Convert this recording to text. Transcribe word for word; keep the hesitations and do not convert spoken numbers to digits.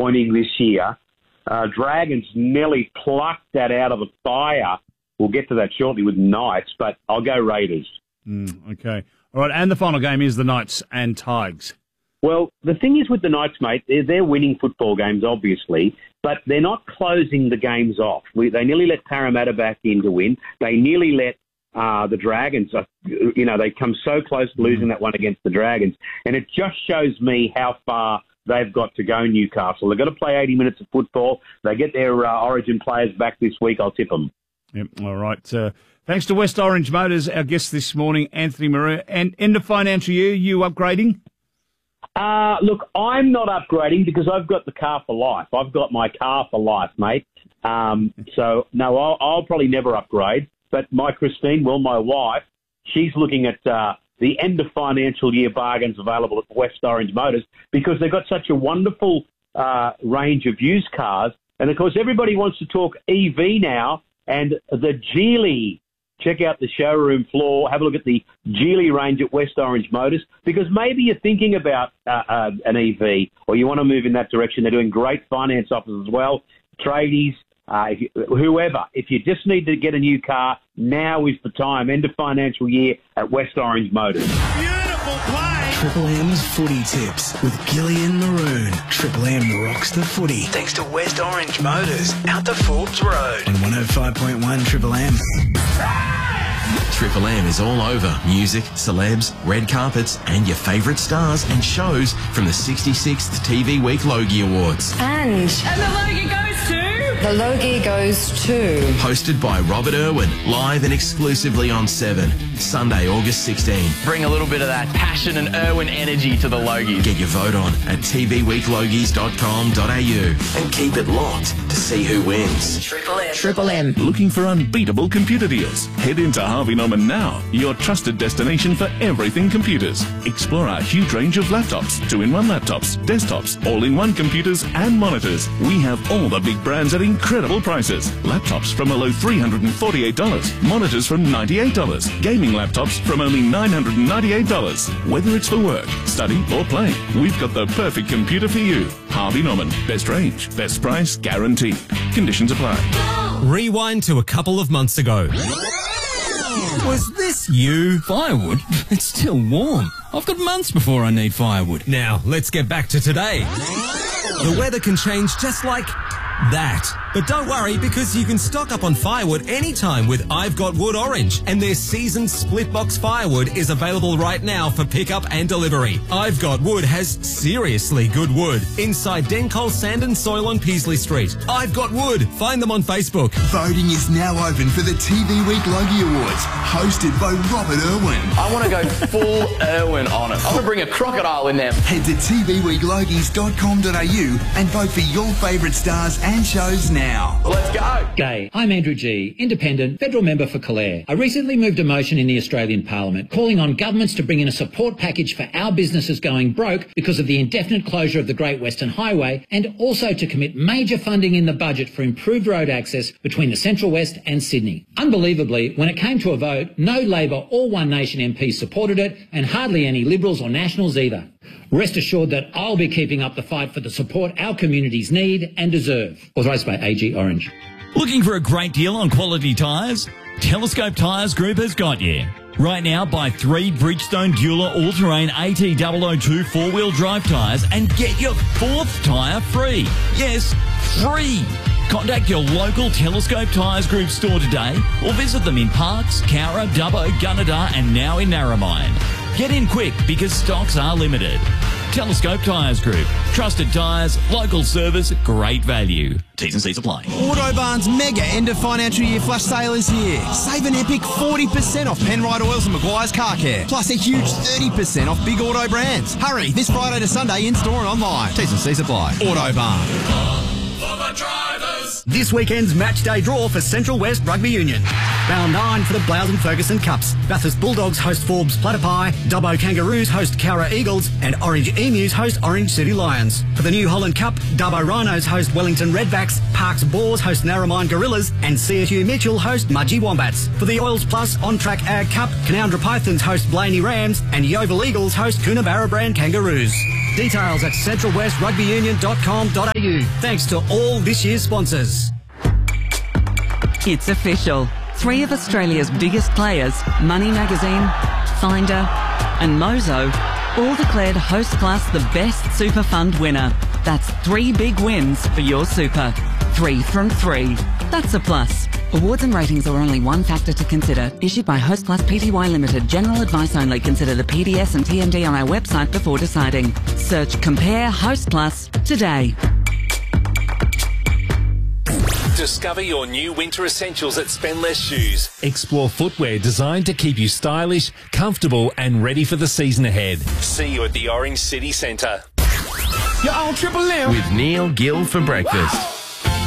disappointing this year. Uh, Dragons nearly plucked that out of the fire. We'll get to that shortly with Knights, but I'll go Raiders. Mm, okay. All right, and the final game is the Knights and Tigers. Well, the thing is with the Knights, mate, they're, they're winning football games, obviously, but they're not closing the games off. We, they nearly let Parramatta back in to win. They nearly let uh, the Dragons, uh, you know, they come so close to losing that one against the Dragons. And it just shows me how far they've got to go, Newcastle. They've got to play eighty minutes of football. They get their uh, Origin players back this week. I'll tip them. Yep. All right. Uh, thanks to West Orange Motors, our guest this morning, Anthony Maroon. And end of financial year, you upgrading? Uh, look, I'm not upgrading because I've got the car for life. I've got my car for life, mate. Um, so, no, I'll, I'll probably never upgrade. But my Christine, well, my wife, she's looking at uh, the end of financial year bargains available at West Orange Motors because they've got such a wonderful uh, range of used cars. And, of course, everybody wants to talk E V now. And the Geely, check out the showroom floor, have a look at the Geely range at West Orange Motors, because maybe you're thinking about uh, uh, an E V or you want to move in that direction. They're doing great finance offers as well. Tradies, uh, if you, whoever. If you just need to get a new car, now is the time. End of financial year at West Orange Motors. Beautiful play! Triple M's Footy Tips with Gillian Maroon. Triple M rocks the footy. Thanks to West Orange Motors, out to Forbes Road. On one oh five point one Triple M. Triple M is all over music, celebs, red carpets, and your favourite stars and shows from the sixty-sixth T V Week Logie Awards. And... And the Logie goes to... The Logie goes to... Hosted by Robert Irwin, live and exclusively on Seven, Sunday, August sixteenth. Bring a little bit of that passion and Irwin energy to the Logies. Get your vote on at t v week logies dot com dot a u and keep it locked to see who wins. Triple M. Triple M. Looking for unbeatable computer deals? Head into Harvey Norman now, your trusted destination for everything computers. Explore our huge range of laptops, two-in-one laptops, desktops, all-in-one computers and monitors. We have all the big brands at incredible prices. Laptops from a low three hundred forty-eight dollars, monitors from ninety-eight dollars, gaming laptops from only nine hundred ninety-eight dollars. Whether it's for work, study or play, we've got the perfect computer for you. Harvey Norman, best range, best price, guaranteed. Conditions apply. Rewind to a couple of months ago. Was this you? Firewood? It's still warm. I've got months before I need firewood. Now, let's get back to today. The weather can change just like that. But don't worry, because you can stock up on firewood anytime with I've Got Wood Orange, and their seasoned split box firewood is available right now for pickup and delivery. I've Got Wood has seriously good wood inside Dencol Sand and Soil on Peasley Street. I've Got Wood. Find them on Facebook. Voting is now open for the T V Week Logie Awards, hosted by Robert Irwin. I want to go full Irwin on it. I want to bring a crocodile in there. Head to t v week logies dot com dot a u and vote for your favourite stars and shows now. Let's go. G'day, I'm Andrew G, independent, federal member for Calare. I recently moved a motion in the Australian Parliament calling on governments to bring in a support package for our businesses going broke because of the indefinite closure of the Great Western Highway, and also to commit major funding in the budget for improved road access between the Central West and Sydney. Unbelievably, when it came to a vote, no Labor or One Nation M Ps supported it, and hardly any Liberals or Nationals either. Rest assured that I'll be keeping up the fight for the support our communities need and deserve. Authorised by A G Orange. Looking for a great deal on quality tyres? Telescope Tyres Group has got you. Right now, buy three Bridgestone Dueler All-Terrain A T double oh two four-wheel drive tyres and get your fourth tyre free. Yes, free. Contact your local Telescope Tyres Group store today or visit them in Parkes, Cowra, Dubbo, Gunnedah and now in Narromine. Get in quick because stocks are limited. Telescope Tyres Group. Trusted tyres, local service, great value. T's and C's apply. Autobarn's mega end of financial year flash sale is here. Save an epic forty percent off Penrite Oils and Maguire's Car Care. Plus a huge thirty percent off big auto brands. Hurry, this Friday to Sunday in store and online. T's and C's apply. Autobarn. For the drivers. this weekend's match day draw for Central West Rugby Union. Round nine for the Blouse and Ferguson Cups. Bathurst Bulldogs host Forbes Platypi, Dubbo Kangaroos host Cowra Eagles, and Orange Emus host Orange City Lions. For the New Holland Cup, Dubbo Rhinos host Wellington Redbacks, Parks Boars host Narromine Gorillas, and C S U Mitchell host Mudgee Wombats. For the Oils Plus On Track Ag Cup, Canoundra Pythons host Blaney Rams, and Yeovil Eagles host Coonabarra Brand Kangaroos. Details at central west rugby union dot com dot a u. Thanks to all this year's sponsors. It's official. Three of Australia's biggest players, Money Magazine, Finder and Mozo, all declared Host Class the best super fund winner. That's three big wins for your super. Three from three. That's a plus. Awards and ratings are only one factor to consider. Issued by Host Class Pty Limited. General advice only. Consider the P D S and T M D on our website before deciding. Search Compare Host Class today. Discover your new winter essentials at Spend Less Shoes. Explore footwear designed to keep you stylish, comfortable and ready for the season ahead. See you at the Orange City Centre. You're on Triple M. With Neil Gill for breakfast.